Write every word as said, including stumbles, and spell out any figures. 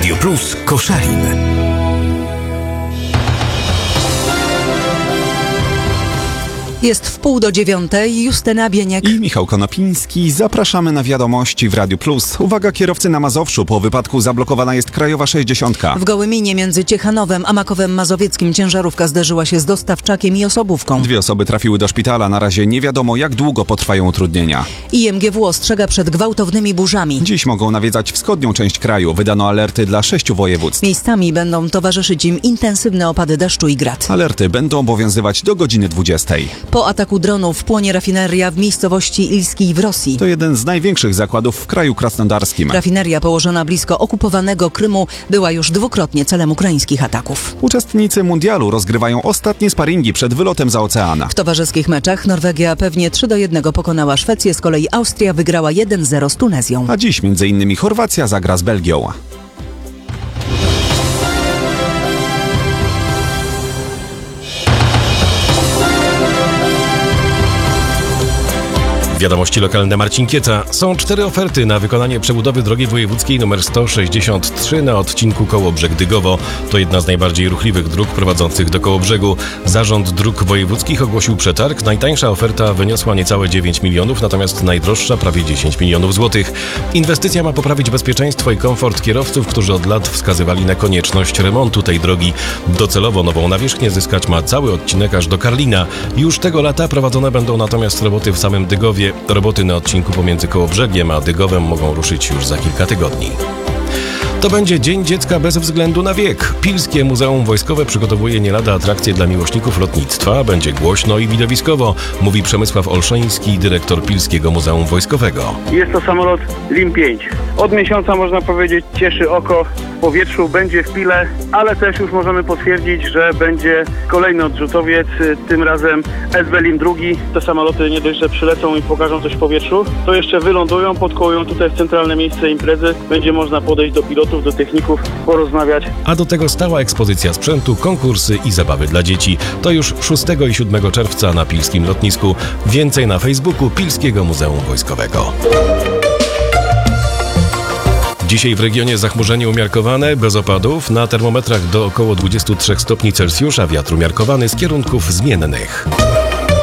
Radio Plus Koszalin. Jest w pół do dziewiątej. Justyna Bieniek i Michał Konopiński. Zapraszamy na wiadomości w Radiu Plus. Uwaga kierowcy na Mazowszu. Po wypadku zablokowana jest Krajowa sześćdziesiątka. W Gołyminie między Ciechanowem a Makowem Mazowieckim ciężarówka zderzyła się z dostawczakiem i osobówką. Dwie osoby trafiły do szpitala. Na razie nie wiadomo, jak długo potrwają utrudnienia. I M G W ostrzega przed gwałtownymi burzami. Dziś mogą nawiedzać wschodnią część kraju. Wydano alerty dla sześciu województw. Miejscami będą towarzyszyć im intensywne opady deszczu i grad. Alerty będą obowiązywać do godziny dwudziestej. Po ataku dronów płonie rafineria w miejscowości Ilskiej w Rosji. To jeden z największych zakładów w kraju krasnodarskim. Rafineria położona blisko okupowanego Krymu była już dwukrotnie celem ukraińskich ataków. Uczestnicy mundialu rozgrywają ostatnie sparingi przed wylotem za ocean. W towarzyskich meczach Norwegia pewnie trzy do jednego pokonała Szwecję, z kolei Austria wygrała jeden zero z Tunezją. A dziś między innymi Chorwacja zagra z Belgią. Wiadomości lokalne, Marcin Kieca. Są cztery oferty na wykonanie przebudowy drogi wojewódzkiej nr sto sześćdziesiąt trzy na odcinku Kołobrzeg-Dygowo. To jedna z najbardziej ruchliwych dróg prowadzących do Kołobrzegu. Zarząd Dróg Wojewódzkich ogłosił przetarg. Najtańsza oferta wyniosła niecałe dziewięć milionów, natomiast najdroższa prawie dziesięć milionów złotych. Inwestycja ma poprawić bezpieczeństwo i komfort kierowców, którzy od lat wskazywali na konieczność remontu tej drogi. Docelowo nową nawierzchnię zyskać ma cały odcinek aż do Karlina. Już tego lata prowadzone będą natomiast roboty w samym Dygowie. Roboty na odcinku pomiędzy Kołobrzegiem a Dygowem mogą ruszyć już za kilka tygodni. To będzie Dzień Dziecka bez względu na wiek. Pilskie Muzeum Wojskowe przygotowuje nie lada atrakcje dla miłośników lotnictwa. Będzie głośno i widowiskowo, mówi Przemysław Olszeński, dyrektor Pilskiego Muzeum Wojskowego. Jest to samolot LIM pięć. Od miesiąca, można powiedzieć, cieszy oko w powietrzu, będzie w Pile, ale też już możemy potwierdzić, że będzie kolejny odrzutowiec, tym razem S B LIM dwa. Te samoloty nie dość, że przylecą i pokażą coś w powietrzu, to jeszcze wylądują, podkołują tutaj w centralne miejsce imprezy. Będzie można podejść do pilotów, do techników, porozmawiać. A do tego stała ekspozycja sprzętu, konkursy i zabawy dla dzieci. To już szóstego i siódmego czerwca na pilskim lotnisku. Więcej na Facebooku Pilskiego Muzeum Wojskowego. Dzisiaj w regionie zachmurzenie umiarkowane, bez opadów, na termometrach do około dwudziestu trzech stopni Celsjusza, wiatr umiarkowany z kierunków zmiennych.